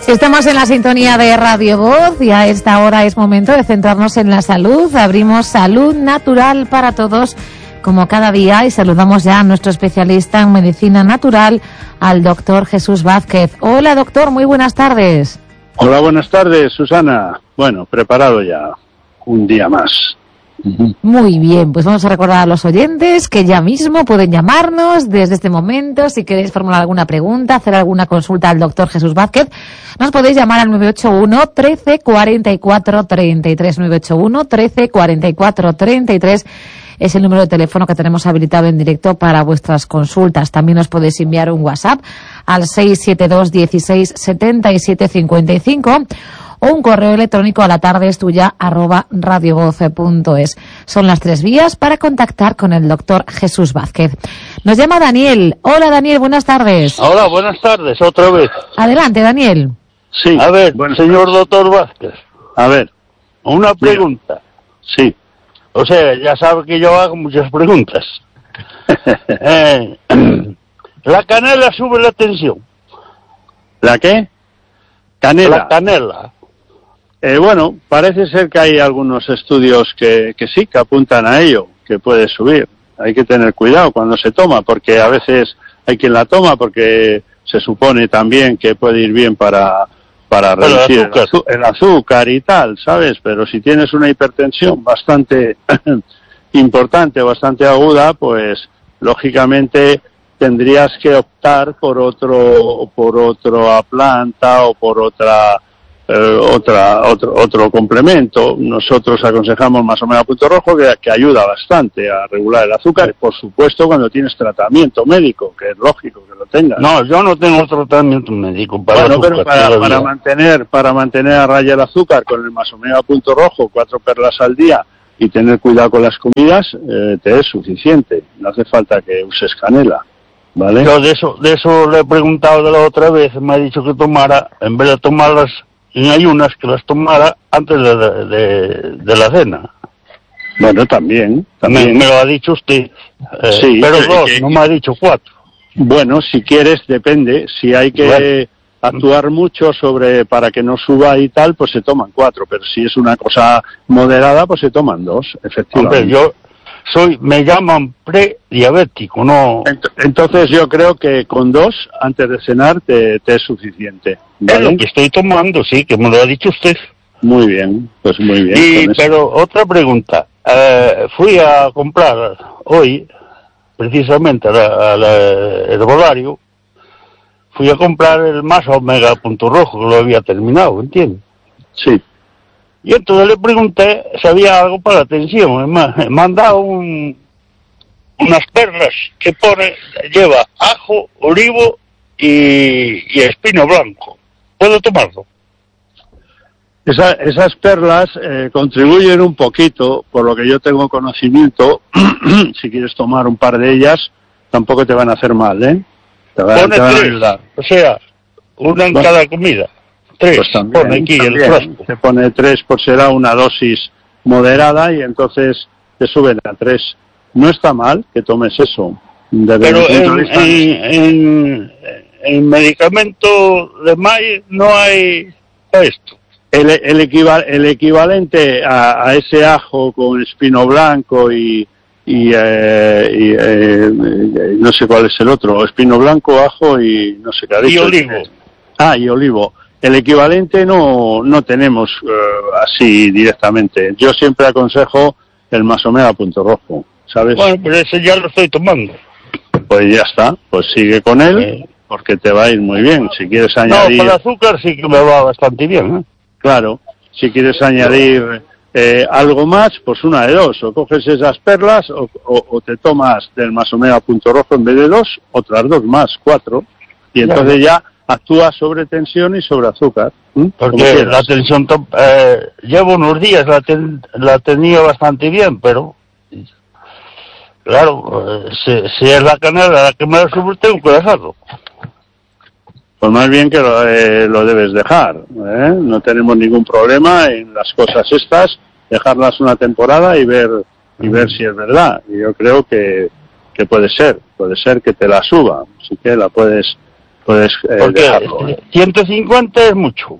Estamos en la sintonía de Radio Voz y a esta hora es momento de centrarnos en la salud. Abrimos Salud Natural para Todos, como cada día, y saludamos ya a nuestro especialista en medicina natural, al doctor Jesús Vázquez. Hola, doctor, muy buenas tardes. Hola, buenas tardes, Susana. Bueno, preparado ya un día más. Muy bien, pues vamos a recordar a los oyentes que ya mismo pueden llamarnos desde este momento. Si queréis formular alguna pregunta, hacer alguna consulta al doctor Jesús Vázquez, nos podéis llamar al 981 13 44 33, 981 13 44 33. Es el número de teléfono que tenemos habilitado en directo para vuestras consultas. También os podéis enviar un WhatsApp al 672 16 77 55 o un correo electrónico a latardestuya@radiovoz.es. Son las tres vías para contactar con el doctor Jesús Vázquez. Nos llama Daniel. Hola, Daniel, buenas tardes. Hola, buenas tardes, otra vez. Adelante, Daniel. Sí. A ver, señor doctor Vázquez. A ver. Una pregunta. Sí. O sea, ya sabe que yo hago muchas preguntas. La canela sube la tensión. ¿La qué? Canela. La canela. Bueno, parece ser que hay algunos estudios que sí, que apuntan a ello, que puede subir. Hay que tener cuidado cuando se toma, porque a veces hay quien la toma porque se supone también que puede ir bien para reducir el azúcar y tal, ¿sabes? Pero si tienes una hipertensión bastante importante, bastante aguda, pues lógicamente tendrías que optar por otra planta o por otro complemento. Nosotros aconsejamos más o menos a punto rojo, que ayuda bastante a regular el azúcar, por supuesto cuando tienes tratamiento médico, que es lógico que lo tengas. No, yo no tengo tratamiento médico para el azúcar, pero para mantener a raya el azúcar con el más o menos a punto rojo, 4 perlas al día, y tener cuidado con las comidas, te es suficiente. No hace falta que uses canela, ¿vale? Yo de eso le he preguntado de la otra vez, me ha dicho que tomara, en vez de tomarlas en ayunas, que las tomara antes de la cena. Bueno, también. Me lo ha dicho usted. Sí, pero dos, no me ha dicho 4. Bueno, si quieres, depende. Si hay que actuar mucho para que no suba y tal, pues se toman 4. Pero si es una cosa moderada, pues se toman 2, efectivamente. Hombre, me llaman prediabético, ¿no? Entonces yo creo que con 2, antes de cenar, te es suficiente, ¿vale? Es lo que estoy tomando, sí, que me lo ha dicho usted. Muy bien, pues muy bien. Pero otra pregunta. Fui a comprar hoy, precisamente al herbolario, fui a comprar el más omega punto rojo, que lo había terminado, ¿entiendes? Sí. Y entonces le pregunté si había algo para la tensión. Me han dado unas perlas que lleva ajo, olivo y espino blanco. ¿Puedo tomarlo? Esas perlas contribuyen un poquito, por lo que yo tengo conocimiento. Si quieres tomar un par de ellas, tampoco te van a hacer mal, ¿eh? Te van a ayudar. O sea, una en cada comida. 3, pues también, pone aquí el frasco. Se pone 3 por será una dosis moderada y entonces te suben a 3. No está mal que tomes eso. Pero en medicamento de maíz no hay esto. El equivalente a ese ajo con espino blanco y no sé cuál es el otro, espino blanco, ajo y no sé qué ha dicho. Y olivo. Y olivo. El equivalente no tenemos así directamente. Yo siempre aconsejo el más o menos a punto rojo, ¿sabes? Bueno, pero ese ya lo estoy tomando. Pues ya está, pues sigue con él, porque te va a ir muy bien. Si quieres añadir... No, para el azúcar sí que me va bastante bien, ¿eh? Claro, si quieres añadir algo más, pues una de dos. O coges esas perlas o te tomas del más o menos a punto rojo en vez de 2, otras 2 más, 4. Y entonces ya actúa sobre tensión y sobre azúcar. Porque la tensión, llevo unos días, la tenía bastante bien, pero claro, si es la canela la que me la sube, tengo que dejarlo. Pues más bien que lo debes dejar, ¿eh? No tenemos ningún problema en las cosas estas, dejarlas una temporada y ver si es verdad. Y yo creo que puede ser que te la suba, así que la puedes puedes Porque dejarlo. 150 es mucho.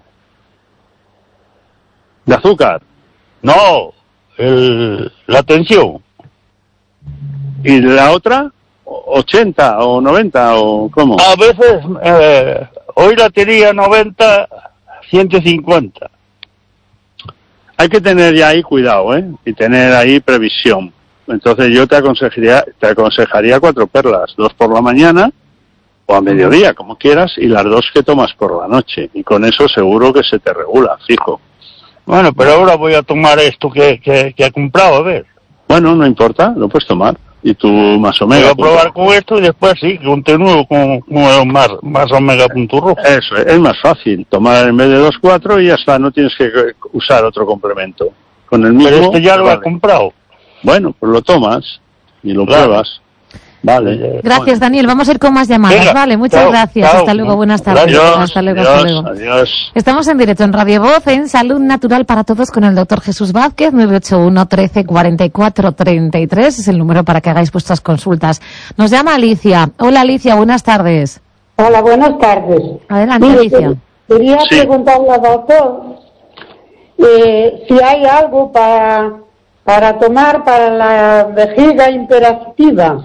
¿De azúcar? No, la tensión. ¿Y la otra? ¿80 o 90 o cómo? A veces, hoy la tenía 90, 150. Hay que tener ya ahí cuidado, y tener ahí previsión. Entonces yo te aconsejaría 4 perlas, 2 por la mañana o a mediodía, como quieras, y las 2 que tomas por la noche. Y con eso seguro que se te regula, fijo. Bueno, pero ahora voy a tomar esto que ha comprado, a ver. Bueno, no importa, lo puedes tomar. Y tú más omega. Voy a probar con esto y después sí, continúo con el más omega punto rojo. Eso, es más fácil. Tomar en vez de 2, 4 y ya está, no tienes que usar otro complemento. Con el mismo. Pero este ya lo vale. he comprado. Bueno, pues lo tomas y lo pruebas. Vale. Gracias, Daniel. Vamos a ir con más llamadas. Venga, Vale, muchas chao, gracias. chao. Hasta luego, buenas tardes. Adiós, Hasta luego, adiós, hasta luego. adiós. Estamos en directo en Radio Voz, en Salud Natural para Todos con el doctor Jesús Vázquez, 981 13 44 33, es el número para que hagáis vuestras consultas. Nos llama Alicia. Hola Alicia, buenas tardes. Hola, buenas tardes. Adelante, Mire, Alicia. Quería Sí. preguntarle al doctor si hay algo para tomar para la vejiga hiperactiva.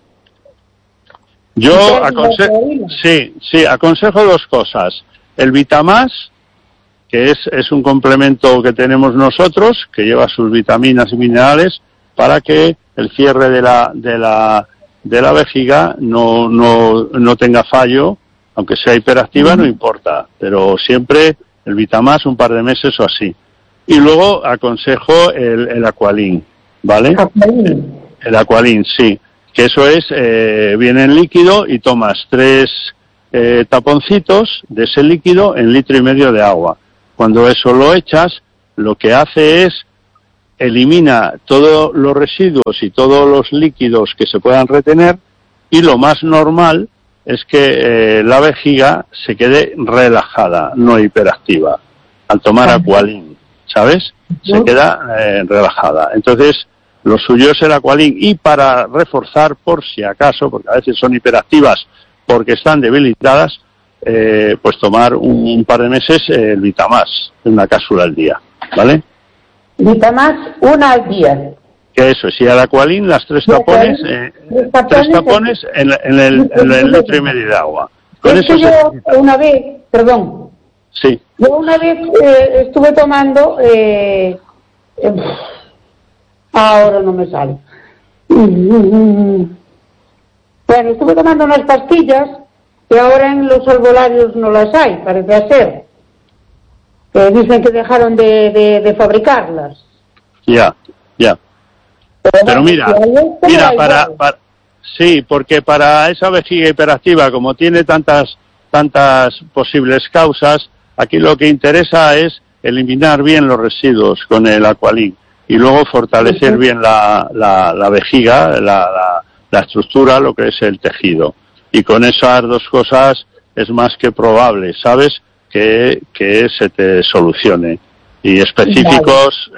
Yo ¿Sí? aconsejo 2 cosas. El Vitamás, que es un complemento que tenemos nosotros, que lleva sus vitaminas y minerales, para que el cierre de la vejiga no tenga fallo, aunque sea hiperactiva, no importa, pero siempre el Vitamás un par de meses o así. Y luego aconsejo el Aqualin, ¿vale? El Aqualin, sí. Que eso viene en líquido y tomas 3 taponcitos de ese líquido en 1,5 litros de agua. Cuando eso lo echas, lo que hace es elimina todos los residuos y todos los líquidos que se puedan retener, y lo más normal es que la vejiga se quede relajada, no hiperactiva, al tomar Aqualin, ¿sabes? Se queda relajada. Entonces, lo suyo es el Aqualin, y para reforzar, por si acaso, porque a veces son hiperactivas porque están debilitadas, pues tomar un par de meses el Vitamás, una cápsula al día, ¿vale? Vitamás, una al día. Que eso, si al Aqualin las 3 tapones, 3 tapones en el 1,5 litros de agua. Con Es eso que yo una vez, perdón, sí. yo una vez estuve tomando, ahora no me sale. Bueno, estuve tomando unas pastillas que ahora en los herbolarios no las hay, parece ser. Que dicen que dejaron de fabricarlas. Ya. Pero mira, sí, porque para esa vejiga hiperactiva, como tiene tantas posibles causas, aquí lo que interesa es eliminar bien los residuos con el Aqualin y luego fortalecer bien la vejiga, la estructura, lo que es el tejido. Y con esas 2 cosas es más que probable, ¿sabes?, que se te solucione. Y específicos,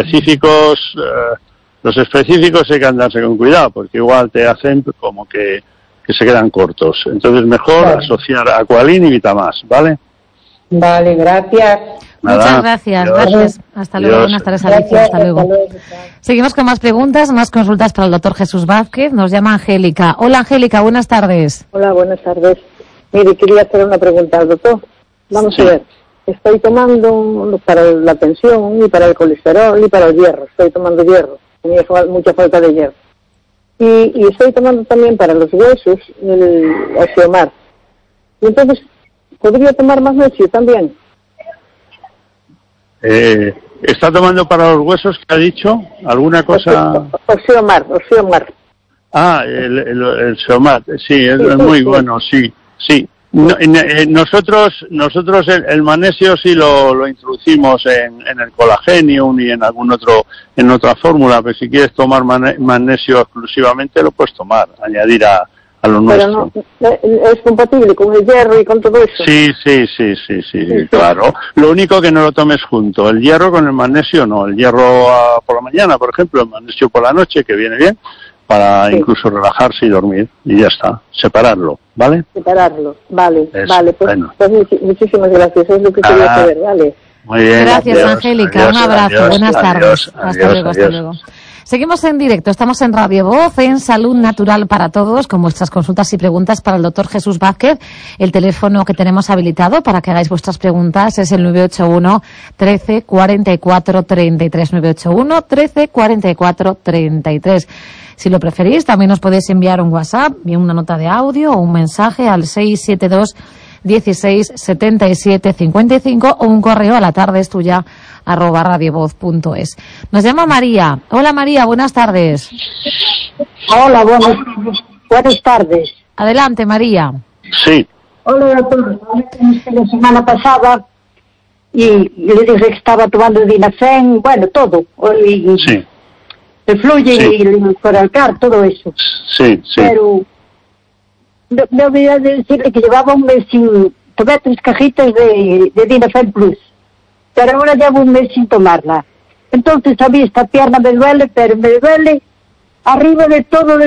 los específicos hay que andarse con cuidado, porque igual te hacen como que se quedan cortos. Entonces mejor asociar Aqualin y Vitamás, ¿vale? Vale, gracias. Muchas gracias, Adiós. gracias. Hasta luego, Adiós. buenas tardes, Alicia, hasta luego. Seguimos con más preguntas, más consultas para el doctor Jesús Vázquez. Nos llama Angélica. Hola, Angélica, buenas tardes. Hola, buenas tardes. Mire, quería hacer una pregunta al doctor. Vamos Sí. a ver. Estoy tomando para la tensión y para el colesterol y para el hierro. Estoy tomando hierro. Tenía mucha falta de hierro. Y estoy tomando también para los huesos el Osteomar. Y entonces, ¿podría tomar magnesio también? ¿Está tomando para los huesos, que ha dicho? ¿Alguna cosa? Osteomar. Ah, el Seomat, sí, es muy bueno, sí. No, nosotros el magnesio sí lo introducimos en el Colagenium y en en otra fórmula, pero si quieres tomar magnesio exclusivamente lo puedes tomar, añadir a lo nuestro. Pero no, ¿es compatible con el hierro y con todo eso? Sí, claro. Lo único que no lo tomes junto, el hierro con el magnesio no, el hierro por la mañana, por ejemplo, el magnesio por la noche, que viene bien, para incluso relajarse y dormir, y ya está, separarlo, ¿vale? Separarlo, vale, Eso, vale, pues, bueno. pues muchísimas gracias, es lo que quería saber, vale. Muy bien. Gracias, adiós, Angélica. adiós, Un abrazo. adiós, Buenas tardes. adiós, Hasta luego, hasta luego. Seguimos en directo. Estamos en Radio Voz, en Salud Natural para Todos, con vuestras consultas y preguntas para el doctor Jesús Vázquez. El teléfono que tenemos habilitado para que hagáis vuestras preguntas es el 981 13 44 33. 981 13 44 33. Si lo preferís, también os podéis enviar un WhatsApp, bien una nota de audio o un mensaje al 672 16 77 55 o un correo a la tarde es tuya @radiovoz.es. Nos llama María. Hola María, buenas tardes. Hola, buenas tardes. Adelante María. Sí. Hola, doctor. La semana pasada y le dije que estaba tomando Dinafen, bueno, todo. Sí. El Fluye y el Coralcar, todo eso. Sí. Pero me olvidé de decirle que llevaba un mes sin tomar 3 cajitas de Dinafen Plus. Pero ahora llevo un mes sin tomarla. Entonces a mí esta pierna me duele, pero me duele arriba de todo.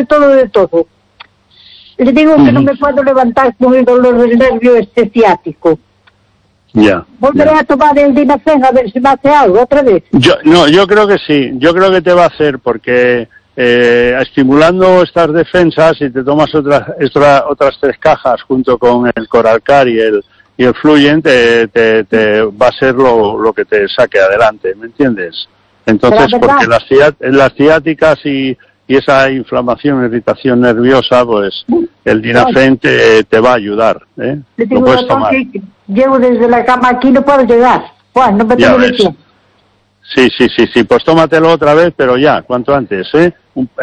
Le digo que no me puedo levantar con el dolor del nervio ciático. Ya. Volveré a tomar el Dinafen a ver si me hace algo otra vez. Yo creo que sí. Yo creo que te va a hacer porque estimulando estas defensas, si te tomas otras 3 cajas junto con el Coralcar y el Fluyen, te va a ser lo que te saque adelante, ¿me entiendes? Entonces, porque las ciáticas y esa inflamación, irritación nerviosa, pues el Dinafen te va a ayudar, ¿eh? Lo puedes tomar. Llevo desde la cama aquí, no puedo llegar. Bueno, no me tengo de pie. Sí, pues tómatelo otra vez, pero ya, cuanto antes, ¿eh?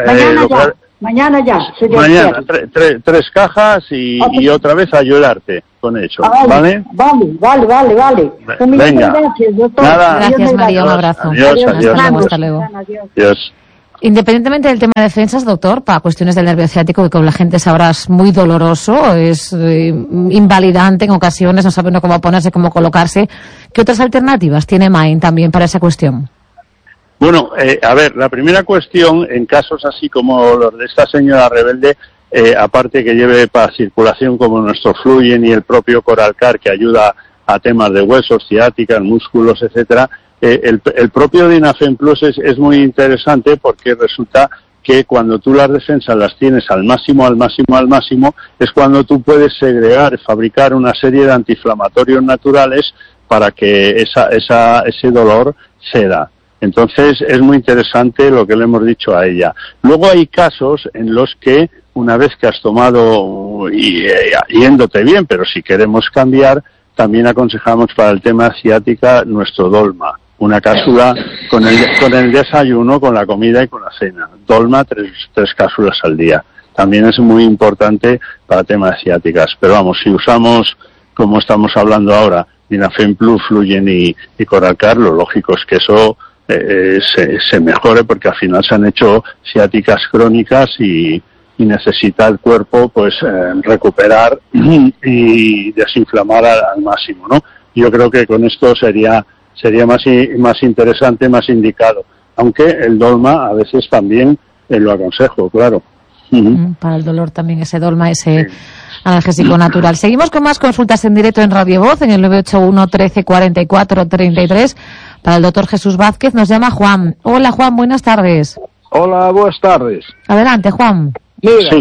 Mañana ya. Mañana, 3 cajas y otra vez ayudarte con eso, ¿vale? Vale. Venga. Gracias, doctor. Nada. Gracias María, un abrazo. Adiós. Hasta luego. Adiós. Independientemente del tema de defensas, doctor, para cuestiones del nervio ciático, que como la gente sabrá es muy doloroso, es invalidante en ocasiones, no sabe uno cómo ponerse, cómo colocarse. ¿Qué otras alternativas tiene Main también para esa cuestión? Bueno, a ver, la primera cuestión, en casos así como los de esta señora rebelde, aparte que lleve para circulación como nuestro Fluyen y el propio Coralcar, que ayuda a temas de huesos, ciáticas, músculos, etcétera, el propio Dinafen Plus es muy interesante porque resulta que cuando tú las defensas las tienes al máximo, es cuando tú puedes segregar, fabricar una serie de antiinflamatorios naturales para que ese dolor ceda. Entonces es muy interesante lo que le hemos dicho a ella. Luego hay casos en los que una vez que has tomado yéndote bien, pero si queremos cambiar, también aconsejamos para el tema ciática nuestro Dolma. Una cápsula con el desayuno, con la comida y con la cena. Dolma, 3 cápsulas al día. También es muy importante para temas ciáticas. Pero vamos, si usamos, como estamos hablando ahora, Dinafen Plus, Fluyen y Coralcar, lo lógico es que eso se mejore, porque al final se han hecho ciáticas crónicas y necesita el cuerpo pues recuperar y desinflamar al máximo, ¿no? Yo creo que con esto sería más interesante, más indicado, aunque el Dolma a veces también lo aconsejo, claro. Para el dolor también ese Dolma, ese analgésico natural. Seguimos con más consultas en directo en Radio Voz, en el 981 13 44 33. Para el doctor Jesús Vázquez nos llama Juan. Hola Juan, buenas tardes. Hola, buenas tardes. Adelante, Juan. Mira,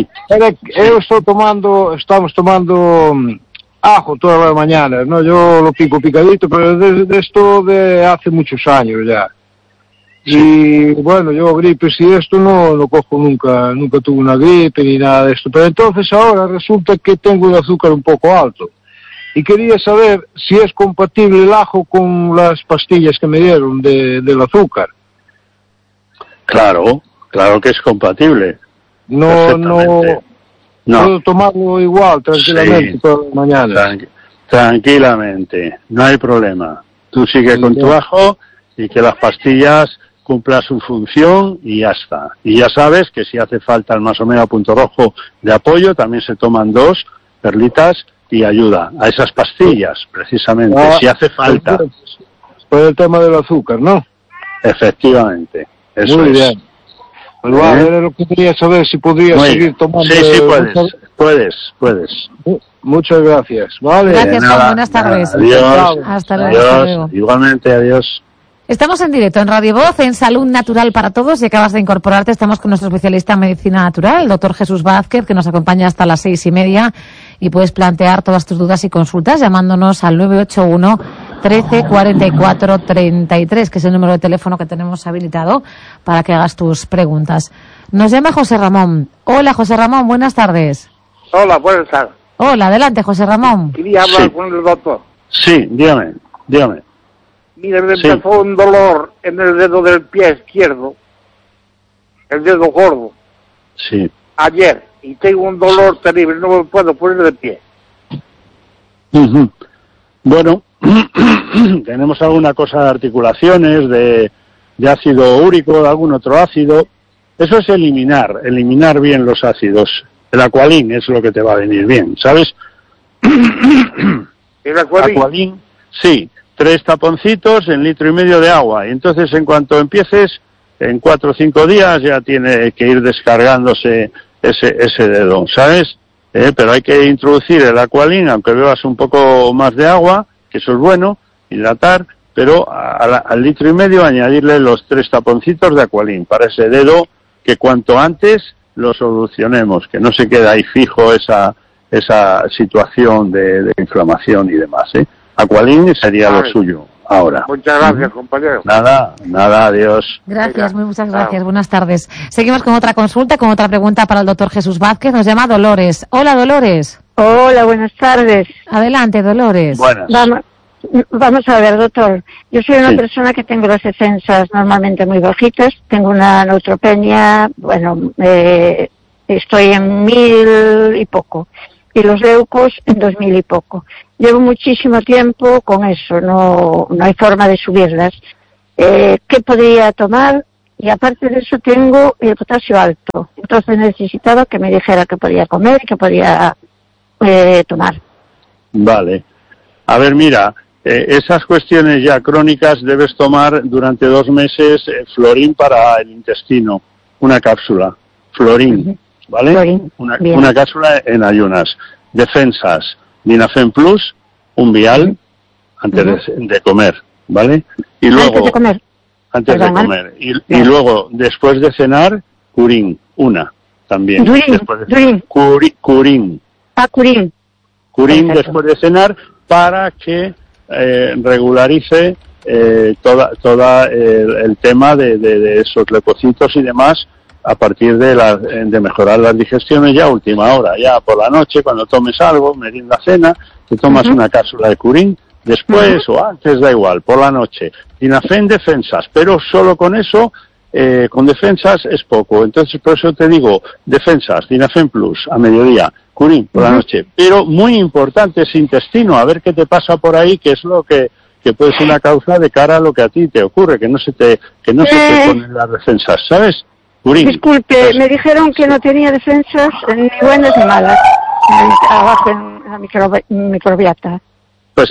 estamos tomando ajo todas las mañanas, ¿no? Yo lo pico picadito, pero de esto de hace muchos años ya. Y bueno, yo gripes y esto no cojo nunca tuve una gripe ni nada de esto. Pero entonces ahora resulta que tengo el azúcar un poco alto. Y quería saber si es compatible el ajo con las pastillas que me dieron del azúcar. Claro que es compatible. No puedo tomarlo igual, tranquilamente, todas las mañanas. Tranquilamente, no hay problema. Tú sigue con tu ajo y que las pastillas cumplan su función y ya está. Y ya sabes que si hace falta el más o menos punto rojo de apoyo, también se toman 2 perlitas y ayuda a esas pastillas, precisamente, si hace falta. Por el tema del azúcar, ¿no? Efectivamente, eso Muy es. bien. Pues vale, era lo que quería saber, si podría seguir tomando. Sí, puedes. Muchas gracias. Vale. Gracias, Juan. Buenas tardes. Adiós. Hasta luego. Adiós. Igualmente, adiós. Estamos en directo en Radio Voz, en Salud Natural para Todos, y acabas de incorporarte. Estamos con nuestro especialista en medicina natural, el doctor Jesús Vázquez, que nos acompaña hasta las 6:30, y puedes plantear todas tus dudas y consultas llamándonos al 981 13 44 33, que es el número de teléfono que tenemos habilitado para que hagas tus preguntas. Nos llama José Ramón. Hola, José Ramón, buenas tardes. Hola, buenas tardes. Hola, adelante, José Ramón. Quería hablar con el doctor. Sí, dígame. Mira, me empezó un dolor en el dedo del pie izquierdo, el dedo gordo. Sí. Ayer, y tengo un dolor terrible, no me puedo poner de pie. Bueno, tenemos alguna cosa de articulaciones, de ácido úrico, de algún otro ácido. Eso es eliminar bien los ácidos. El Aqualin es lo que te va a venir bien, ¿sabes? ¿El Aqualin? Aqualin, sí. 3 taponcitos en 1,5 litros de agua. Y entonces, en cuanto empieces, en 4 o 5 días ya tiene que ir descargándose ese dedo, ¿sabes? Pero hay que introducir el Aqualin, aunque bebas un poco más de agua, que eso es bueno, hidratar, pero al 1,5 litros añadirle los 3 taponcitos de Aqualin para ese dedo, que cuanto antes lo solucionemos, que no se quede ahí fijo esa situación de inflamación y demás, Aqualin sería lo suyo ahora. Muchas gracias, compañero. Nada, adiós. Gracias, muchas gracias. Buenas tardes. Seguimos con otra consulta, con otra pregunta para el doctor Jesús Vázquez. Nos llama Dolores. Hola, Dolores. Hola, buenas tardes. Adelante, Dolores. Buenas. Vamos a ver, doctor. Yo soy una persona que tengo las defensas normalmente muy bajitas. Tengo una neutropenia, estoy en 1.000 y poco. Y los leucos en 2.000 y poco. Llevo muchísimo tiempo con eso, no hay forma de subirlas. ¿Qué podría tomar? Y aparte de eso tengo el potasio alto. Entonces necesitaba que me dijera qué podía comer y qué podía tomar. Vale. A ver, mira, esas cuestiones ya crónicas debes tomar durante 2 meses Florín para el intestino, una cápsula, Florín. ¿Vale? Una cápsula en ayunas. Defensas, Dinafen Plus, un vial antes de comer, ¿vale? Y luego, antes de comer. Y luego, después de cenar, Curín, una también. Curín. Curín después de cenar, para que regularice toda el tema de esos leucocitos y demás, a partir de mejorar las digestiones ya a última hora, ya por la noche, cuando tomes algo, merienda, cena, te tomas una cápsula de Curín, después o antes, da igual, por la noche. Dinafen defensas, pero solo con eso, con defensas es poco. Entonces, por eso te digo, defensas, Dinafen Plus, a mediodía, Curín por la noche. Pero muy importante ese intestino, a ver qué te pasa por ahí, que es lo que puede ser una causa de cara a lo que a ti te ocurre, que no se te ponen las defensas, ¿sabes? Curín. Disculpe, me dijeron que no tenía defensas ni buenas ni malas abajo en la microbiota. Pues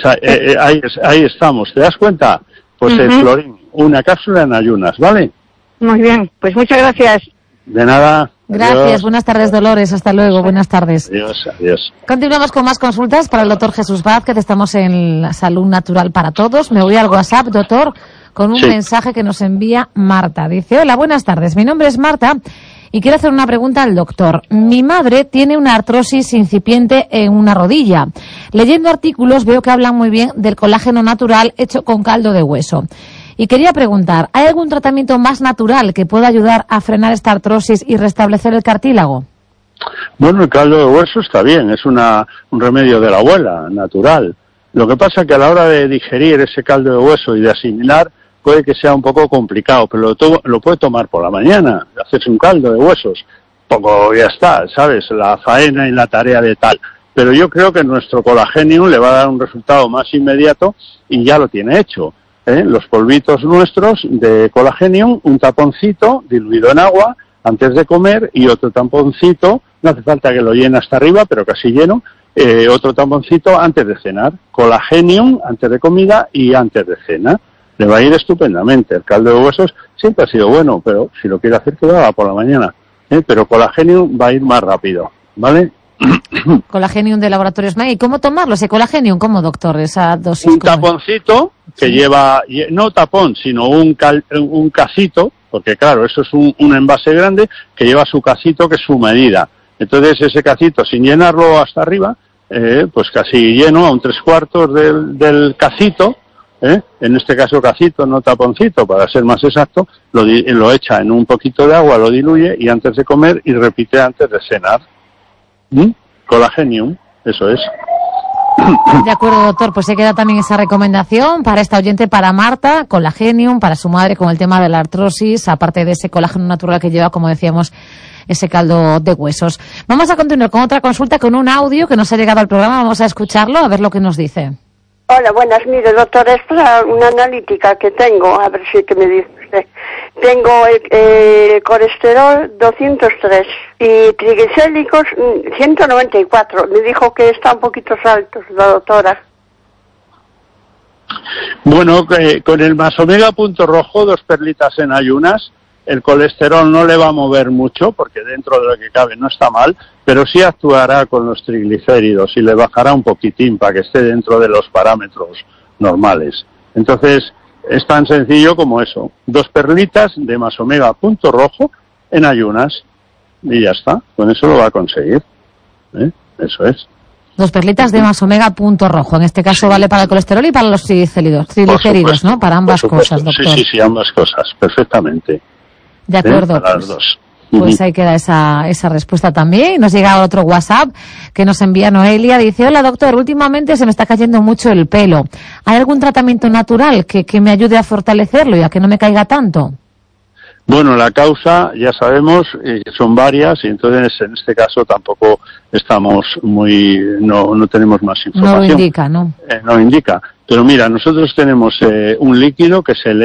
ahí estamos, ¿te das cuenta? Pues el Florín, una cápsula en ayunas, ¿vale? Muy bien, pues muchas gracias. De nada. Gracias, adiós. Buenas tardes, Dolores, hasta luego, buenas tardes. Adiós. Continuamos con más consultas para el doctor Jesús Vázquez. Estamos en la Salud Natural para Todos. Me voy al WhatsApp, doctor, con un mensaje que nos envía Marta. Dice: hola, buenas tardes, mi nombre es Marta y quiero hacer una pregunta al doctor. Mi madre tiene una artrosis incipiente en una rodilla. Leyendo artículos veo que hablan muy bien del colágeno natural hecho con caldo de hueso. Y quería preguntar, ¿hay algún tratamiento más natural que pueda ayudar a frenar esta artrosis y restablecer el cartílago? Bueno, el caldo de hueso está bien, es un remedio de la abuela, natural. Lo que pasa es que a la hora de digerir ese caldo de hueso y de asimilar, puede que sea un poco complicado, pero lo puede tomar por la mañana, haces un caldo de huesos, poco ya está, ¿sabes? La faena y la tarea de tal. Pero yo creo que nuestro Colágeno le va a dar un resultado más inmediato y ya lo tiene hecho. Los polvitos nuestros de Colágeno, un taponcito diluido en agua antes de comer y otro taponcito, no hace falta que lo llene hasta arriba, pero casi lleno, otro taponcito antes de cenar. Colágeno antes de comida y antes de cena. Le va a ir estupendamente. El caldo de huesos siempre ha sido bueno, pero si lo quiere hacer, que lo haga por la mañana. Pero Colagenium va a ir más rápido, ¿vale? Colagenium de Laboratorios May. ¿Y cómo tomarlo ese Colagenium? ¿Cómo, doctor? Esa dosis. Un taponcito que lleva, no tapón, sino un cacito, porque claro, eso es un envase grande que lleva su cacito, que es su medida. Entonces ese cacito, sin llenarlo hasta arriba, pues casi lleno, a un 3/4 del cacito, en este caso cacito, no taponcito, para ser más exacto, lo echa en un poquito de agua, lo diluye y antes de comer y repite antes de cenar. Colagenium, eso es. De acuerdo, doctor, pues se queda también esa recomendación para esta oyente, para Marta, Colagenium, para su madre con el tema de la artrosis, aparte de ese colágeno natural que lleva, como decíamos, ese caldo de huesos. Vamos a continuar con otra consulta, con un audio que nos ha llegado al programa. Vamos a escucharlo, a ver lo que nos dice. Hola, buenas. Mire, doctor, es para una analítica que tengo, a ver si que me dice usted. Tengo el colesterol 203 y triglicéridos 194. Me dijo que está un poquito altos la doctora. Bueno, con el Masomega punto rojo, 2 perlitas en ayunas, el colesterol no le va a mover mucho, porque dentro de lo que cabe no está mal, pero sí actuará con los triglicéridos y le bajará un poquitín para que esté dentro de los parámetros normales. Entonces, es tan sencillo como eso. 2 perlitas de Masomega punto rojo en ayunas y ya está. Con eso lo va a conseguir. Eso es. 2 perlitas de Masomega punto rojo. En este caso vale para el colesterol y para los triglicéridos, ¿no? Para ambas cosas, doctor. Sí, ambas cosas, perfectamente. De acuerdo. Para las dos. Pues ahí queda esa respuesta también. Nos llega otro WhatsApp que nos envía Noelia. Dice, hola doctor, últimamente se me está cayendo mucho el pelo. ¿Hay algún tratamiento natural que me ayude a fortalecerlo y a que no me caiga tanto? Bueno, la causa ya sabemos que son varias y entonces en este caso tampoco estamos no tenemos más información. No lo indica, ¿no? No indica. Pero mira, nosotros tenemos un líquido que es el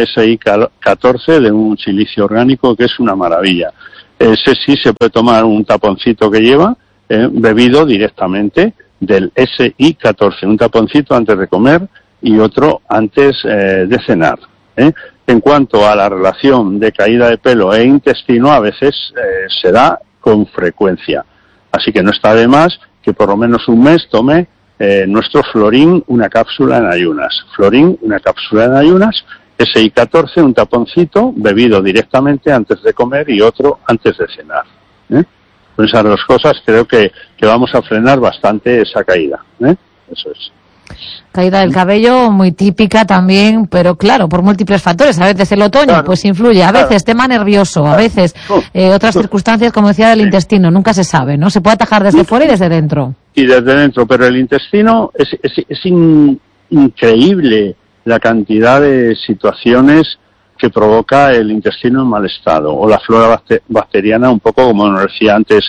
SI14 de un silicio orgánico que es una maravilla. Ese sí se puede tomar un taponcito que lleva, bebido directamente del SI14, un taponcito antes de comer y otro antes de cenar. En cuanto a la relación de caída de pelo e intestino, a veces se da con frecuencia. Así que no está de más que por lo menos un mes tome nuestro Florín, una cápsula en ayunas. Florín, una cápsula en ayunas, SI14, un taponcito, bebido directamente antes de comer y otro antes de cenar. Con esas dos cosas creo que vamos a frenar bastante esa caída. Eso es. Caída del cabello muy típica también, pero claro, por múltiples factores. A veces el otoño pues influye, a veces tema nervioso, a veces otras circunstancias, como decía, del intestino. Nunca se sabe, ¿no? Se puede atajar desde fuera y desde dentro. Y desde dentro, pero el intestino es increíble la cantidad de situaciones que provoca el intestino en mal estado, o la flora bacteriana, un poco como nos decía antes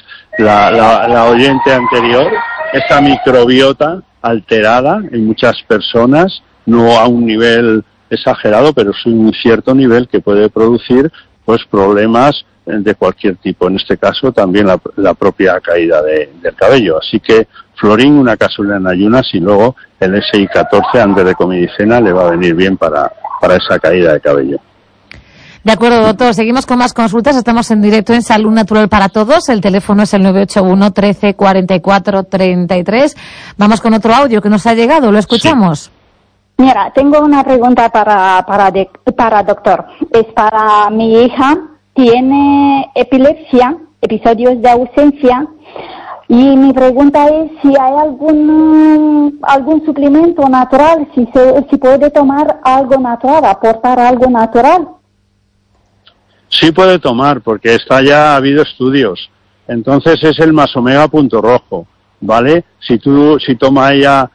la oyente anterior, esa microbiota alterada en muchas personas, no a un nivel exagerado, pero sí un cierto nivel que puede producir pues problemas de cualquier tipo, en este caso también la propia caída del cabello. Así que Florín, una cápsula en ayunas y luego el SI14 antes de comida y cena le va a venir bien para esa caída de cabello. De acuerdo, doctor. Seguimos con más consultas. Estamos en directo en Salud Natural para Todos. El teléfono es el 981 13 44 33. Vamos con otro audio que nos ha llegado. ¿Lo escuchamos? Sí. Mira, tengo una pregunta para doctor. Es para mi hija. Tiene epilepsia, episodios de ausencia. Y mi pregunta es si hay algún suplemento natural, si puede tomar algo natural, aportar algo natural. Sí puede tomar, porque ha habido estudios. Entonces es el Masomega punto rojo, ¿vale? Si toma ella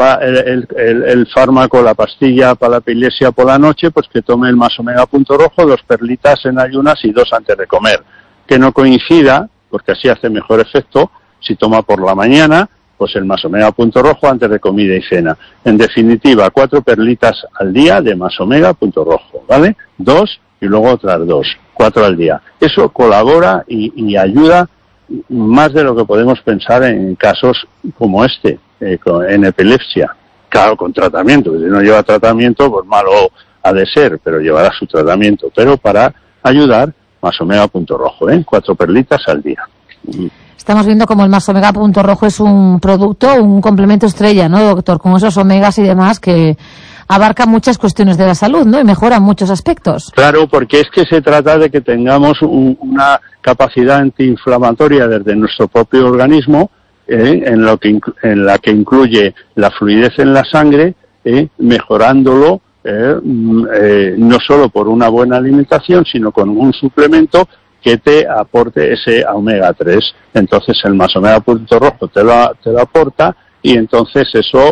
el fármaco, la pastilla para la epilepsia por la noche, pues que tome el Masomega punto rojo, 2 perlitas en ayunas y 2 antes de comer. Que no coincida, porque así hace mejor efecto, si toma por la mañana, pues el Masomega punto rojo antes de comida y cena. En definitiva, 4 perlitas al día de Masomega punto rojo, ¿vale? 2 y luego otras 2, 4 al día. Eso colabora y ayuda más de lo que podemos pensar en casos como en epilepsia. Claro, con tratamiento, si no lleva tratamiento, pues malo ha de ser, pero llevará su tratamiento, pero para ayudar, Más-Omega.Rojo, 4 perlitas al día. Estamos viendo como el Más-Omega.Rojo es un producto, un complemento estrella, ¿no, doctor? Con esos omegas y demás que abarca muchas cuestiones de la salud, ¿no? Y mejora muchos aspectos. Claro, porque es que se trata de que tengamos una capacidad antiinflamatoria desde nuestro propio organismo, en la que incluye la fluidez en la sangre, mejorándolo no solo por una buena alimentación, sino con un suplemento que te aporte ese omega 3. Entonces el Más-Omega.Rojo te lo aporta, y entonces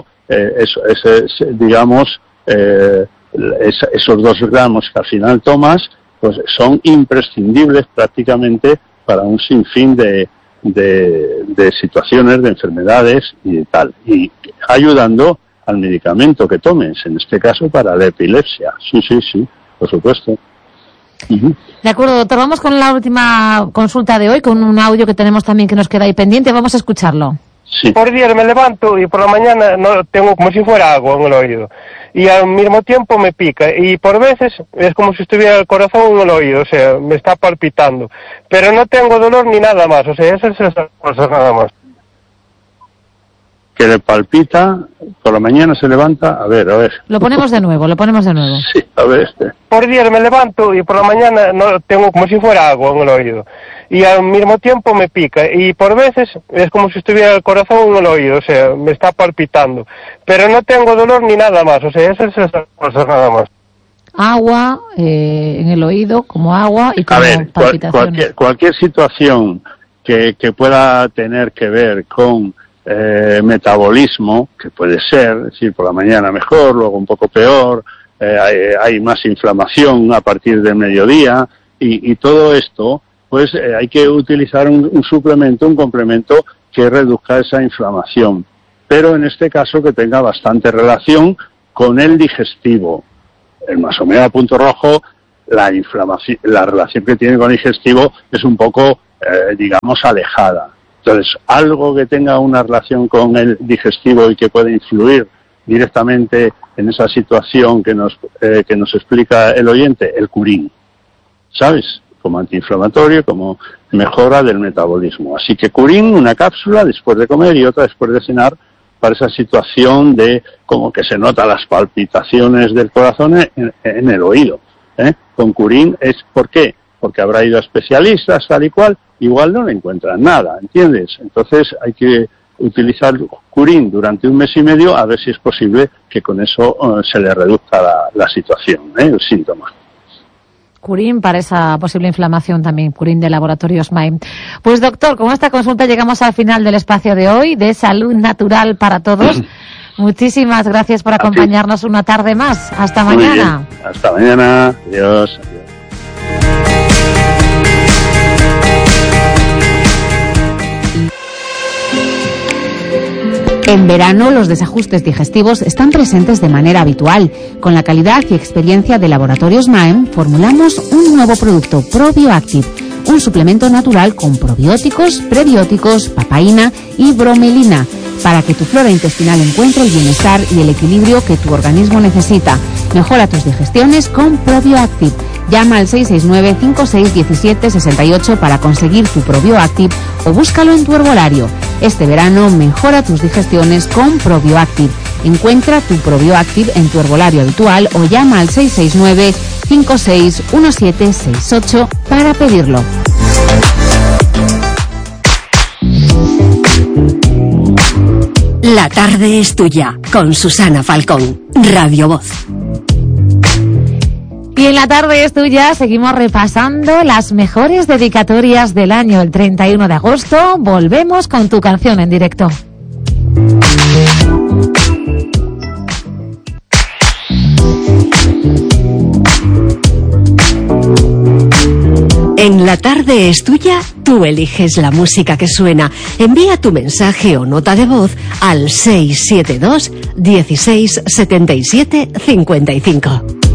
esos 2 gramos que al final tomas, pues son imprescindibles prácticamente para un sinfín de situaciones, de enfermedades y de tal, y ayudando al medicamento que tomes, en este caso para la epilepsia. Sí, por supuesto. De acuerdo, doctor, vamos con la última consulta de hoy, con un audio que tenemos también que nos queda ahí pendiente, vamos a escucharlo. Sí. Por días me levanto y por la mañana no tengo como si fuera agua en el oído, y al mismo tiempo me pica, y por veces es como si estuviera el corazón en el oído, o sea, me está palpitando, pero no tengo dolor ni nada más, o sea, esas son las cosas nada más. Que le palpita, por la mañana se levanta, a ver. Lo ponemos de nuevo. Sí, a ver. Por días me levanto y por la mañana no tengo como si fuera agua en el oído, y al mismo tiempo me pica, y por veces es como si estuviera el corazón en el oído, o sea, me está palpitando, pero no tengo dolor ni nada más, o sea, esas son las cosas nada más. Agua en el oído, como agua y como palpitaciones. Cualquier situación que pueda tener que ver con metabolismo, que puede ser, es decir, por la mañana mejor, luego un poco peor, hay más inflamación a partir del mediodía, y todo esto, pues hay que utilizar un suplemento, un complemento que reduzca esa inflamación, pero en este caso que tenga bastante relación con el digestivo. El Más-Omega.Rojo, la relación que tiene con el digestivo es un poco, alejada. Entonces, algo que tenga una relación con el digestivo y que pueda influir directamente en esa situación que nos explica el oyente, el curín, ¿sabes? Como antiinflamatorio, como mejora del metabolismo. Así que curín, una cápsula después de comer y otra después de cenar, para esa situación de como que se notan las palpitaciones del corazón en el oído. Con curín ¿por qué? Porque habrá ido a especialistas, tal y cual, igual no le encuentran nada, ¿entiendes? Entonces hay que utilizar curín durante 1 mes y medio, a ver si es posible que con eso se le reduzca la situación, el síntoma. Curín para esa posible inflamación también, curín de Laboratorios Maim. Pues doctor, con esta consulta llegamos al final del espacio de hoy, de Salud Natural para Todos. Muchísimas gracias por acompañarnos una tarde más. Hasta mañana. Hasta mañana. Adiós. En verano, los desajustes digestivos están presentes de manera habitual. Con la calidad y experiencia de Laboratorios Maem, formulamos un nuevo producto, ProbioActive, un suplemento natural con probióticos, prebióticos, papaína y bromelina, para que tu flora intestinal encuentre el bienestar y el equilibrio que tu organismo necesita. Mejora tus digestiones con ProbioActive. Llama al 669-5617-68 para conseguir tu ProbioActive o búscalo en tu herbolario. Este verano mejora tus digestiones con ProbioActive. Encuentra tu ProbioActive en tu herbolario habitual o llama al 669-561768 para pedirlo. La tarde es tuya, con Susana Falcón, Radio Voz. Y en la tarde es tuya, seguimos repasando las mejores dedicatorias del año. El 31 de agosto volvemos con tu canción en directo. En La tarde es tuya, tú eliges la música que suena. Envía tu mensaje o nota de voz al 672 16 77 55.